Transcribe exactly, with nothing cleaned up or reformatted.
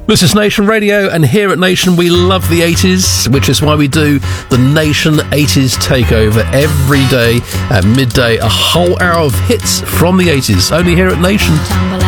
This is Nation Radio, and here at Nation we love the eighties, which is why we do the Nation eighties Takeover every day at midday, a whole hour of hits from the eighties, only here at Nation.